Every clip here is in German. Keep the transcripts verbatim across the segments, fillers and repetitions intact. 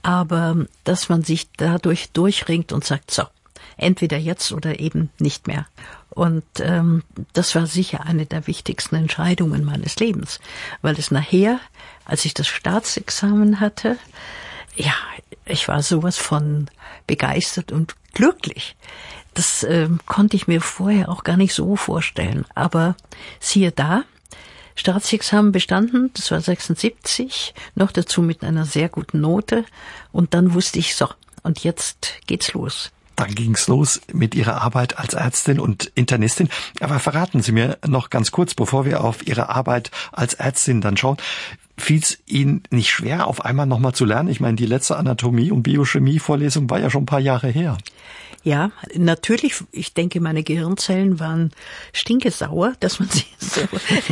aber dass man sich dadurch durchringt und sagt, so, entweder jetzt oder eben nicht mehr. Und ähm, das war sicher eine der wichtigsten Entscheidungen meines Lebens, weil es nachher, als ich das Staatsexamen hatte, ja, ich war sowas von begeistert und glücklich. Das äh, konnte ich mir vorher auch gar nicht so vorstellen. Aber siehe da, Staatsexamen bestanden, das war sechsundsiebzig, noch dazu mit einer sehr guten Note. Und dann wusste ich, so, und jetzt geht's los. Dann ging's los mit Ihrer Arbeit als Ärztin und Internistin. Aber verraten Sie mir noch ganz kurz, bevor wir auf Ihre Arbeit als Ärztin dann schauen, fiel es Ihnen nicht schwer, auf einmal nochmal zu lernen? Ich meine, die letzte Anatomie- und Biochemie-Vorlesung war ja schon ein paar Jahre her. Ja, natürlich, ich denke, meine Gehirnzellen waren stinkesauer, dass man sie so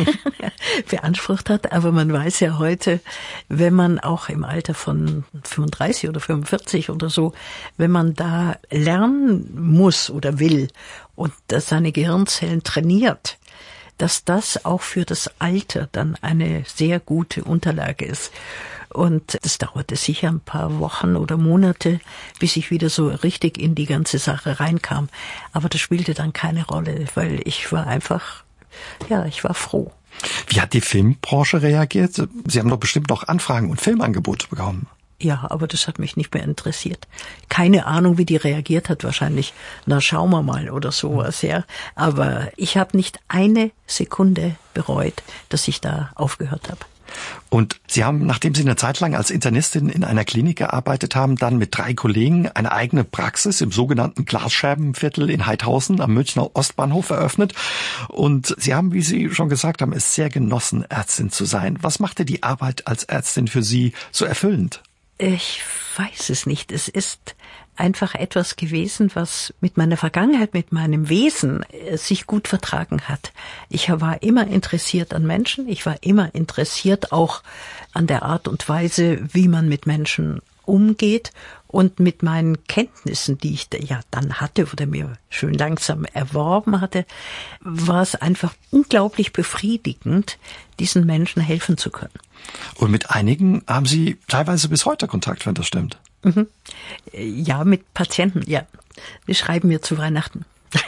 beansprucht hat. Aber man weiß ja heute, wenn man auch im Alter von fünfunddreißig oder fünfundvierzig oder so, wenn man da lernen muss oder will und seine Gehirnzellen trainiert, dass das auch für das Alter dann eine sehr gute Unterlage ist. Und das dauerte sicher ein paar Wochen oder Monate, bis ich wieder so richtig in die ganze Sache reinkam. Aber das spielte dann keine Rolle, weil ich war einfach, ja, ich war froh. Wie hat die Filmbranche reagiert? Sie haben doch bestimmt noch Anfragen und Filmangebote bekommen. Ja, aber das hat mich nicht mehr interessiert. Keine Ahnung, wie die reagiert hat, wahrscheinlich, na schauen wir mal oder sowas, ja. Aber ich habe nicht eine Sekunde bereut, dass ich da aufgehört habe. Und Sie haben, nachdem Sie eine Zeit lang als Internistin in einer Klinik gearbeitet haben, dann mit drei Kollegen eine eigene Praxis im sogenannten Glasscherbenviertel in Heidhausen am Münchner Ostbahnhof eröffnet. Und Sie haben, wie Sie schon gesagt haben, es sehr genossen, Ärztin zu sein. Was machte die Arbeit als Ärztin für Sie so erfüllend? Ich weiß es nicht. Es ist einfach etwas gewesen, was mit meiner Vergangenheit, mit meinem Wesen sich gut vertragen hat. Ich war immer interessiert an Menschen. Ich war immer interessiert auch an der Art und Weise, wie man mit Menschen umgeht. Und mit meinen Kenntnissen, die ich ja dann hatte oder mir schön langsam erworben hatte, war es einfach unglaublich befriedigend, diesen Menschen helfen zu können. Und mit einigen haben Sie teilweise bis heute Kontakt, wenn das stimmt? Mhm. Ja, mit Patienten, ja. Wir schreiben mir zu Weihnachten.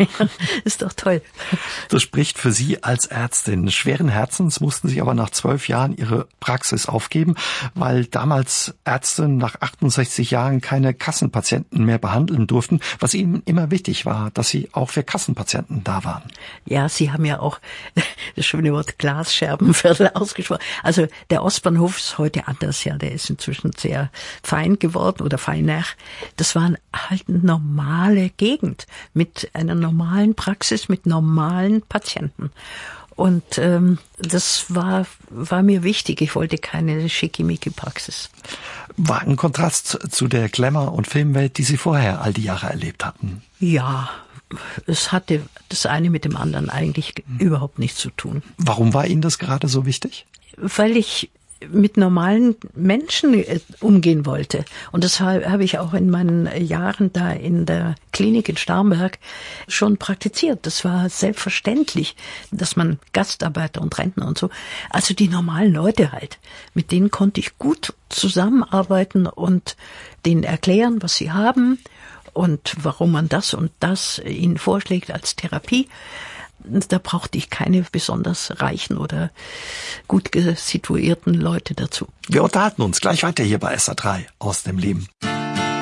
Ist doch toll. Das spricht für Sie als Ärztin. Schweren Herzens mussten Sie aber nach zwölf Jahren Ihre Praxis aufgeben, weil damals Ärzte nach achtundsechzig Jahren keine Kassenpatienten mehr behandeln durften, was Ihnen immer wichtig war, dass Sie auch für Kassenpatienten da waren. Ja, Sie haben ja auch das schöne Wort Glasscherbenviertel ausgesprochen. Also der Ostbahnhof ist heute anders, ja, der ist inzwischen sehr fein geworden oder feiner. Das war halt eine normale Gegend mit einer normalen Praxis mit normalen Patienten. Und ähm, das war war mir wichtig. Ich wollte keine schickimicki-Praxis. War ein Kontrast zu der Glamour- und Filmwelt, die Sie vorher all die Jahre erlebt hatten? Ja, es hatte das eine mit dem anderen eigentlich hm. überhaupt nichts zu tun. Warum war Ihnen das gerade so wichtig? Weil ich mit normalen Menschen umgehen wollte. Und das habe ich auch in meinen Jahren da in der Klinik in Starnberg schon praktiziert. Das war selbstverständlich, dass man Gastarbeiter und Rentner und so, also die normalen Leute halt, mit denen konnte ich gut zusammenarbeiten und denen erklären, was sie haben und warum man das und das ihnen vorschlägt als Therapie. Da brauchte ich keine besonders reichen oder gut situierten Leute dazu. Wir unterhalten uns gleich weiter hier bei S A drei aus dem Leben.